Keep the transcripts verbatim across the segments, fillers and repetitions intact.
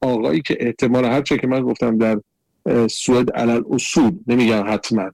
آقایی که احتمال هرچه که من گفتم در سوئد علل اصول، نمیگم حتما،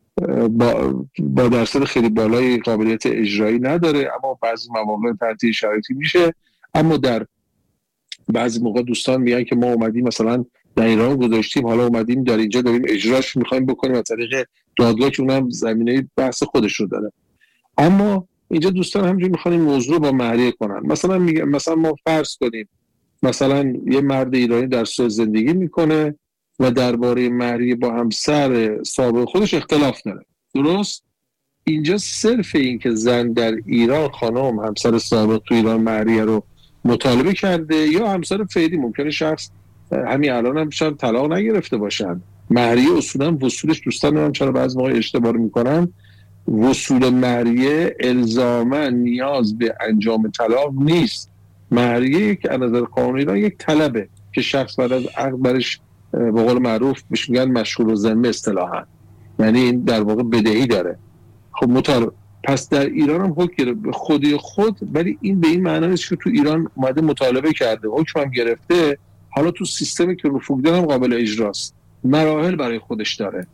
با با درصد خیلی بالای قابلیت اجرایی نداره، اما بعضی مواقع تحت شرایطی میشه. اما در بعضی موقع دوستان میگن که ما اومدیم مثلا در ایران گذاشتیم، حالا اومدیم در اینجا داریم اجراش میخوایم بکنیم از طریق دادگاه که اونم زمینه بحث خودش رو داره. اما اینجا دوستان همینجوری میخوان این موضوع با مهریه کنن. مثلا میگه مثلا ما فرض کنیم مثلا یه مرد ایرانی در سوئد زندگی میکنه و درباره مهریه با همسر سابق خودش اختلاف داره، درست؟ اینجا صرف این که زن در ایران، خانم همسر سابق تو ایران مهریه رو مطالبه کرده، یا همسر فعلی، ممکنه شخص همین الان هم شاید طلاق نگرفته باشن. مهریه اصولا وصولش، دوستان من چرا بعضی موقع اشتباه میکنن، وصول مهریه الزاما نیاز به انجام طلاق نیست. مهریه یک از نظر قانونی ایران یک طلبه که شخص بعد از عقد برش به قول معروف بهش میگن مشغول الذمه اصطلاحا، یعنی این در واقع بدهی داره. خب مطالب پس در ایران هم حکم گرفت به خودی خود، ولی این به این معنی نیست که تو ایران اومده مطالبه کرده، حکم هم گرفته، حالا تو سیستمی که رفوگدن هم قابل اجراست، مراحل برای خودش داره.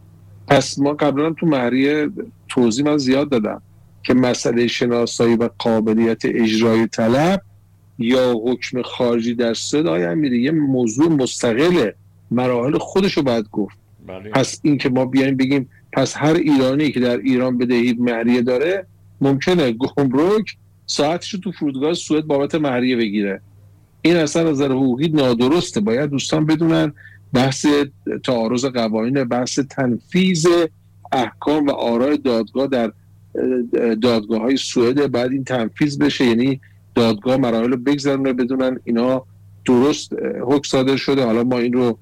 پس ما قبلا تو مهریه توضیح من زیاد دادم که مسئله شناسایی و قابلیت اجرای طلب یا حکم خارجی در سوئد آیا امیری یه موضوع مستقله، مراحل خودشو باید گفت. بله. پس این که ما بیایم بگیم پس هر ایرانی که در ایران بدهی مهریه داره ممکنه گمرک ساعتشو تو فرودگاه سوئد بابت مهریه بگیره، این اصلا از نظر حقوقی نادرسته. باید دوستان بدونن بحث تعارض قوانین، بحث تنفیذ احکام و آراء دادگاه در دادگاه‌های سوئد، بعد این تنفیذ بشه، یعنی دادگاه مراحل رو بگذرونه بدونن اینا درست حکم صادر شده، حالا ما این رو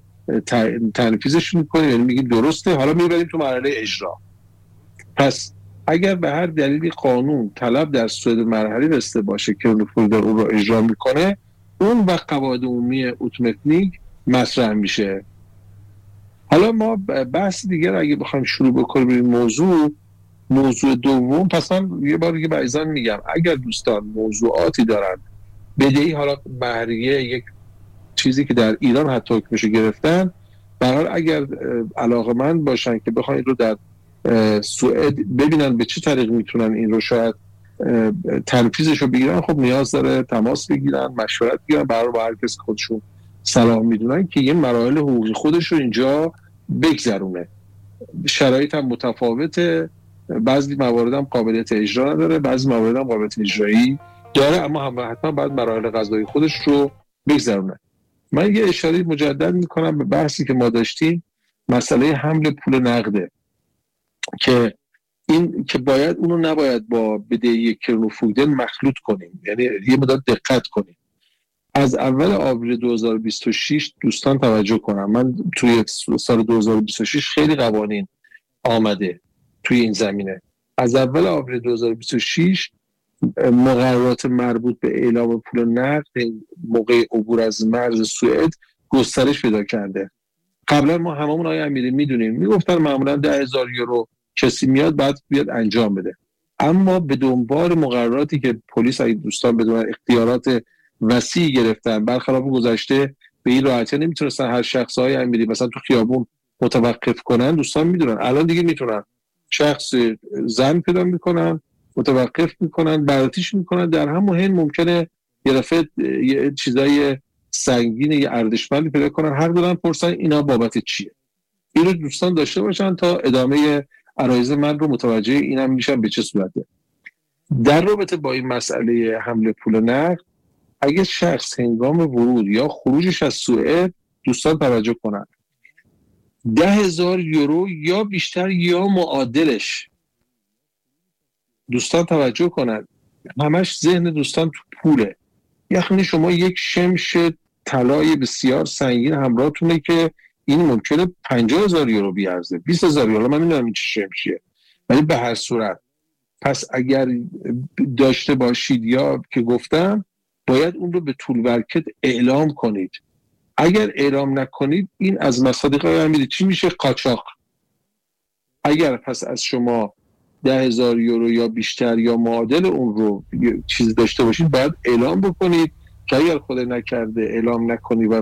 تنفیذش میکنیم، یعنی میگیم درسته، حالا میبریم تو مرحله اجرا. پس اگر به هر دلیلی قانون طلب در سوئد مرحله رسیده باشه که رفوگدن اون رو اجرا میکنه، اون وقت قواعد عمومی اوتوماتیک مطرح میشه. حالا ما بحث دیگر اگه بخوایم شروع بکنیم این موضوع، موضوع دوم، پس من یه بار دیگه بعضا میگم اگر دوستان موضوعاتی دارن بدهی، حالا مهریه یک چیزی که در ایران حتی حکمش گرفتن، به هر حال اگر علاقه‌مند باشن که بخواین رو در سوئد ببینن به چه طریق میتونن این رو شاید تنفیذش رو بگیرن، خب نیاز داره تماس بگیرن، مشورت بگیرن، برای با هر کس خودشون صلاح میدونن که یه مراحل حقوقی خودش رو اینجا بگذرونه. شرایط هم متفاوته، بعضی موارد هم قابلیت اجرا نداره، بعضی موارد هم قابلیت اجرایی داره، اما هم حتما باید مراحل قضایی خودش رو بگذرونه. من یه اشاره مجدد میکنم به بحثی که ما داشتیم، مسئله حمل پول نقده، که این که باید اونو نباید با بدهی کرنوفوگدن مخلوط کنیم، یعنی یه مدت دقت کنیم. از اول آوریل دو هزار و بیست و شش دوستان توجه کنم، من توی سال دو هزار و بیست و شش خیلی قوانین آمده توی این زمینه. از اول آوریل دو هزار و بیست و شش مقررات مربوط به اعلام پول نقد موقع عبور از مرز سوئد گسترش پیدا کرده. قبلا ما هممون آقای امیری میدونیم میگفتن معمولا ده هزار یورو کسی میاد بعد بیاد انجام بده، اما به دنبال مقرراتی که پلیس اگه دوستان بدونن اختیارات وسیع گرفتن، برخلاف گذشته به این راحتی نمیتونستن هر شخص های امیری مثلا تو خیابون متوقف کنن، دوستان میدونن الان دیگه میتونن شخص زن پیدا میکنن، متوقف میکنن، براتیش میکنن، در همون حین ممکنه یه دفعه یه چیزای سنگین یه ارزشمندی پیدا کنن، حق دارن پرسن اینا بابت چیه. این رو دوستان داشته باشن تا ادامه عرایض من رو متوجه اینم میشن به چه صورته. در رابطه با این مسئله حمل پول نقد، اگه شخص هنگام ورود یا خروجش از سوئد، دوستان توجه کنن ده هزار یورو یا بیشتر یا معادلش، دوستان توجه کنن، همش ذهن دوستان تو پوله. یعنی شما یک شمش طلای بسیار سنگین همراهتونه که این ممکنه پنجاه هزار یورو بیارزه، بیست هزار یورو، من نمیدونم این چه شمشیه، ولی به هر صورت پس اگر داشته باشید یا که گفتم باید اون رو به طول برکت اعلام کنید. اگر اعلام نکنید این از مصادیق های امیری چی میشه؟ قاچاق. اگر پس از شما ده هزار یورو یا بیشتر یا معادل اون رو چیز داشته باشید باید اعلام بکنید، که اگر خود نکرده اعلام نکنید و